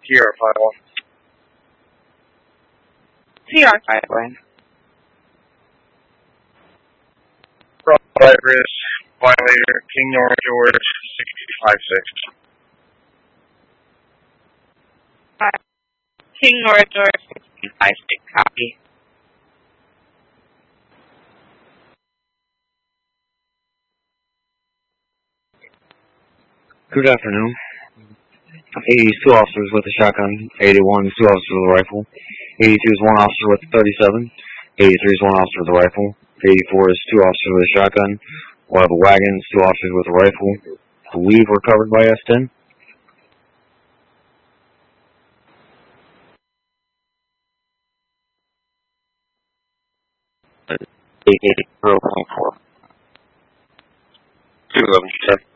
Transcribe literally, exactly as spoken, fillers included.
Sierra five one. Sierra five one. Virus violator, King North George, sixty-five six. King North George, sixty-five six, copy. Good afternoon. eighty is two officers with a shotgun. eighty-one is two officers with a rifle. eighty-two is one officer with a thirty-seven. eighty-three is one officer with a rifle. eighty-four is two officers with a shotgun. We'll have a wagon, two officers with a rifle. I believe we're covered by S ten. eight eight zero point four. two eleven ten.